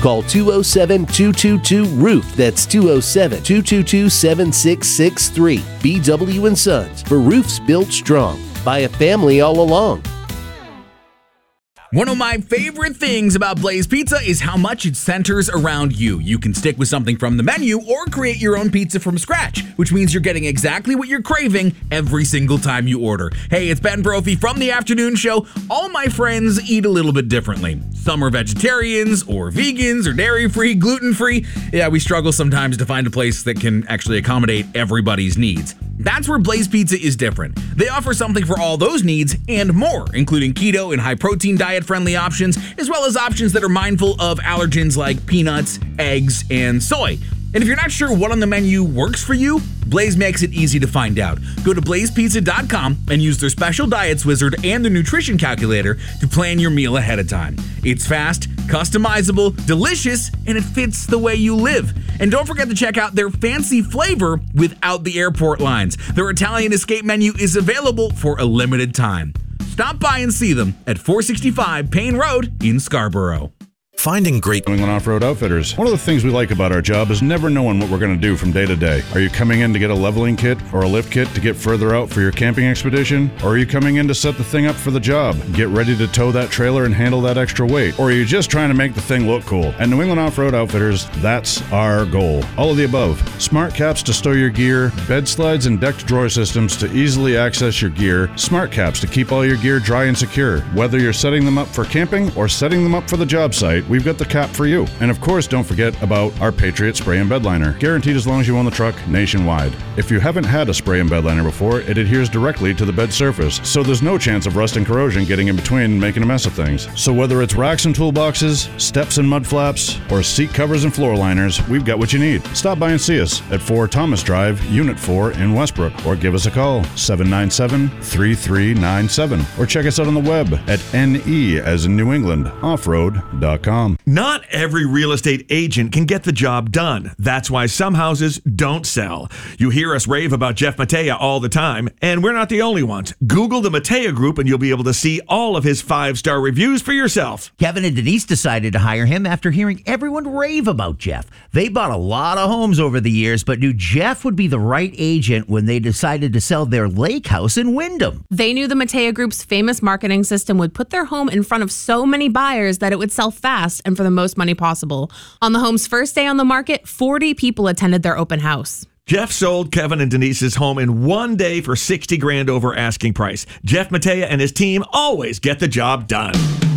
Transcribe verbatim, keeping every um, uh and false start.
Call two oh seven, two two two, roof. That's two oh seven, two two two, seven six six three. B W and Sons, for roofs built strong by a family all along. One of my favorite things about Blaze Pizza is how much it centers around you. You can stick with something from the menu or create your own pizza from scratch, which means you're getting exactly what you're craving every single time you order. Hey, it's Ben Brophy from The Afternoon Show. All my friends eat a little bit differently. Some are vegetarians or vegans or dairy-free, gluten-free. Yeah, we struggle sometimes to find a place that can actually accommodate everybody's needs. That's where Blaze Pizza is different. They offer something for all those needs and more, including keto and high-protein diet-friendly options, as well as options that are mindful of allergens like peanuts, eggs, and soy. And if you're not sure what on the menu works for you, Blaze makes it easy to find out. Go to blaze pizza dot com and use their special diets wizard and their nutrition calculator to plan your meal ahead of time. It's fast, customizable, delicious, and it fits the way you live. And don't forget to check out their fancy flavor without the airport lines. Their Italian escape menu is available for a limited time. Stop by and see them at four sixty-five Payne Road in Scarborough. Finding great New England Off-Road Outfitters. One of the things we like about our job is never knowing what we're going to do from day to day. Are you coming in to get a leveling kit or a lift kit to get further out for your camping expedition? Or are you coming in to set the thing up for the job, get ready to tow that trailer and handle that extra weight? Or are you just trying to make the thing look cool? At New England Off-Road Outfitters, that's our goal. All of the above. Smart caps to store your gear, bed slides and decked drawer systems to easily access your gear, smart caps to keep all your gear dry and secure. Whether you're setting them up for camping or setting them up for the job site, we've got the cap for you. And of course, don't forget about our Patriot Spray and Bed Liner. Guaranteed as long as you own the truck nationwide. If you haven't had a spray and bed liner before, it adheres directly to the bed surface, so there's no chance of rust and corrosion getting in between and making a mess of things. So whether it's racks and toolboxes, steps and mud flaps, or seat covers and floor liners, we've got what you need. Stop by and see us at four Thomas Drive, Unit four in Westbrook, or give us a call, seven nine seven, three three nine seven, or check us out on the web at ne as in New England, offroad dot com. Not every real estate agent can get the job done. That's why some houses don't sell. You hear us rave about Jeff Matea all the time, and we're not the only ones. Google the Matea Group and you'll be able to see all of his five-star reviews for yourself. Kevin and Denise decided to hire him after hearing everyone rave about Jeff. They bought a lot of homes over the years, but knew Jeff would be the right agent when they decided to sell their lake house in Wyndham. They knew the Matea Group's famous marketing system would put their home in front of so many buyers that it would sell fast and for the most money possible. On the home's first day on the market, forty people attended their open house. Jeff sold Kevin and Denise's home in one day for sixty grand over asking price. Jeff Matea and his team always get the job done.